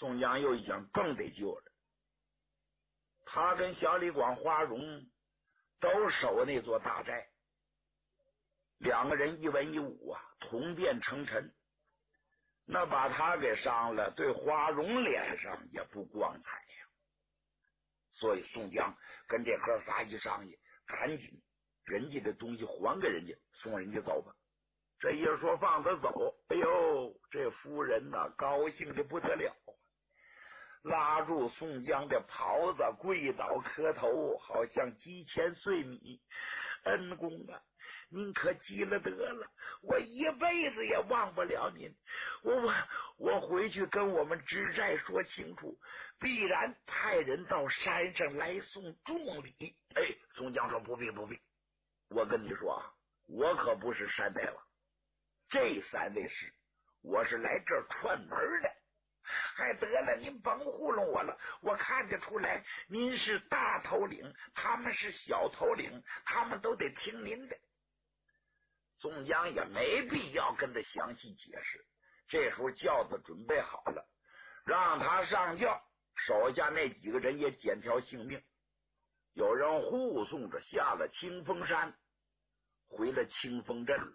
宋江又一想，更得救了。他跟小李广、花荣都守那座大寨，两个人一文一武啊，同殿称臣，那把他给伤了，对花荣脸上也不光彩呀。所以宋江跟这哥仨一商议，赶紧人家的东西还给人家，送人家走吧。这一说放他走，哎呦，这夫人呐，高兴的不得了，拉住宋江的袍子，跪倒磕头，好像鸡前碎米。恩公啊，您可急了得了，我一辈子也忘不了您。我回去跟我们知寨说清楚，必然派人到山上来送重礼。哎，宋江说不必，我跟你说啊，我可不是山大王，这三位是我是来这儿串门的。还得了，您甭糊弄我了，我看得出来您是大头领，他们是小头领，他们都得听您的。宋江也没必要跟他详细解释，这时候轿子准备好了，让他上轿，手下那几个人也捡条性命，有人护送着下了清风山，回了清风镇。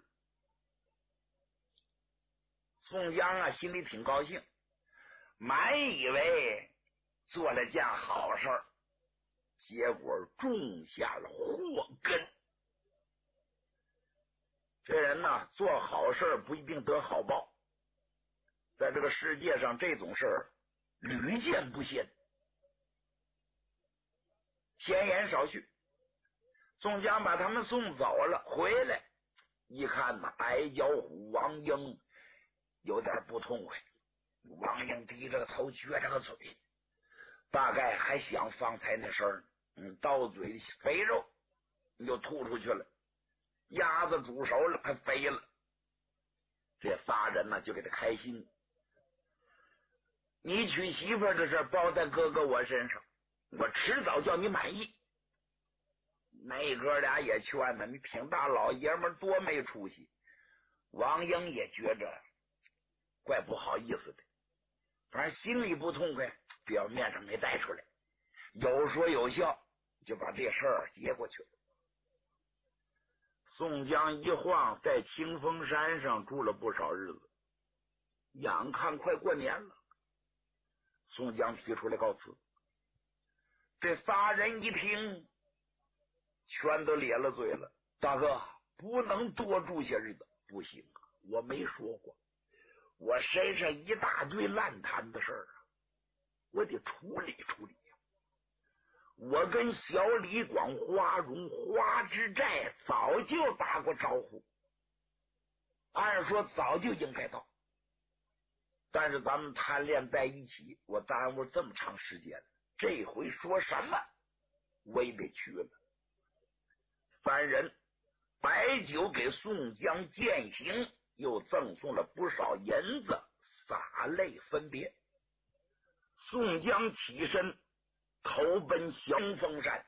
宋江啊，心里挺高兴，满以为做了件好事，结果种下了祸根。这人呢，做好事不一定得好报，在这个世界上这种事屡见不鲜。闲言少叙，宋江把他们送走了，回来一看呢，矮脚虎王英有点不痛快。王英低着个头，撅着个嘴，大概还想方才那事儿，到嘴里肥肉你就吐出去了，鸭子煮熟了还飞了。这仨人呢就给他开心，你娶媳妇的事包在哥哥我身上，我迟早叫你满意。那哥俩也劝他，你挺大老爷们多没出息。王英也觉着怪不好意思的，反正心里不痛快，表面上没带出来，有说有笑，就把这事儿接过去了。宋江一晃在清风山上住了不少日子，眼看快过年了，宋江提出来告辞。这仨人一听，全都咧了嘴了。大哥，不能多住些日子。不行啊，我没说过，我身上一大堆烂摊的事儿啊，我得处理处理呀。我跟小李广、花荣、花之寨早就打过招呼，按说早就应该到，但是咱们贪恋在一起，我耽误这么长时间了，这回说什么我也得去了。三人摆酒给宋江饯行，又赠送了不少银子，洒泪分别。宋江起身投奔降风山。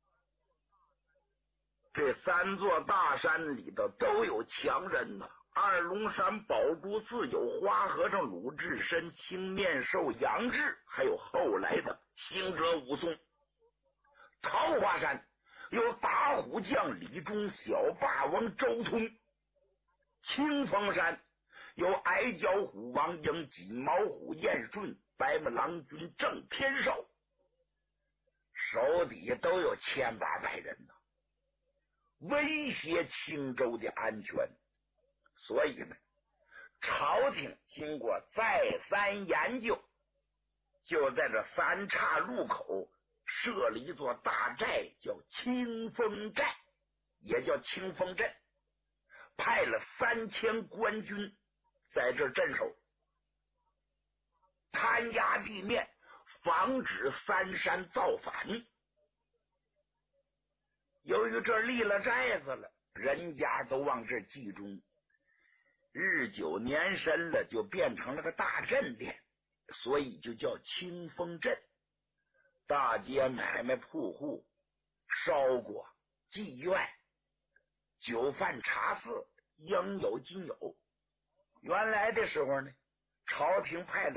这三座大山里头都有强人呐，二龙山宝珠寺有花和尚鲁智深、青面兽杨志，还有后来的行者武松。桃花山有打虎将李忠、小霸王周通。清风山有矮脚虎王英、锦毛虎燕顺、白马郎君郑天寿，手底下都有1800人呢，威胁青州的安全。所以呢，朝廷经过再三研究，就在这三岔路口设了一座大寨，叫清风寨，也叫清风镇，派了3000官军在这镇守，摊压地面，防止三山造反。由于这立了寨子了，人家都往这集中，日久年深了，就变成了个大镇店，所以就叫清风镇。大街买卖铺户、烧锅、妓院、酒饭茶肆，应有尽有。原来的时候呢，朝廷派了